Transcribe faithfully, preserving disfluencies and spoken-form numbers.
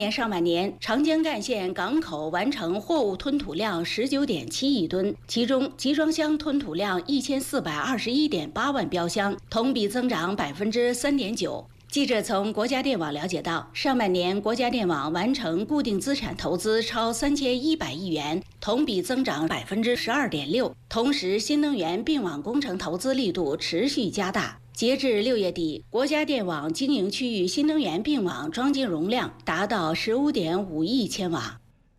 年上半年，长江干线港口完成货物吞吐量十九点七亿吨，其中集装箱吞吐量一千四百二十一点八万标箱，同比增长百分之三点九。记者从国家电网了解到，上半年国家电网完成固定资产投资超三千一百亿元，同比增长百分之十二点六。同时，新能源并网工程投资力度持续加大。截至六月底，国家电网经营区域新能源并网装机容量达到十五点五亿千瓦。